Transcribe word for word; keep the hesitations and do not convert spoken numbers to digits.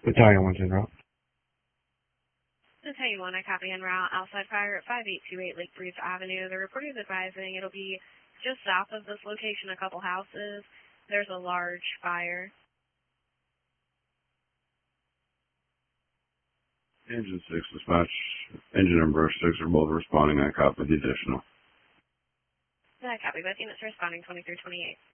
Battalion one's en route. Battalion one, I copy en route. Outside fire at five eight two eight Lake Breeze Avenue. The reporter is advising it'll be just south of this location, a couple houses. There's a large fire. Engine six dispatch. Engine and brush six are both responding. I copy the additional. I copy. Both units are responding twenty-three twenty-eight.